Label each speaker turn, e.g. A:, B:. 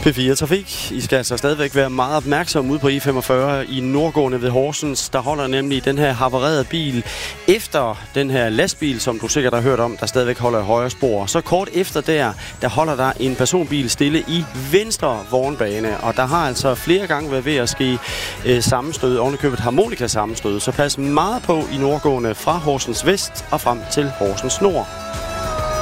A: P4 Trafik. I skal altså stadigvæk være meget opmærksom ude på E45 i Nordgående ved Horsens. Der holder nemlig den her havarerede bil efter den her lastbil, som du sikkert har hørt om, der stadigvæk holder i højre spor. Så kort efter der holder der en personbil stille i venstre vognbane, og der har altså flere gange været ved at ske sammenstød, ovenikøbet harmonika sammenstød. Så pas meget på i Nordgående fra Horsens Vest og frem til Horsens Nord.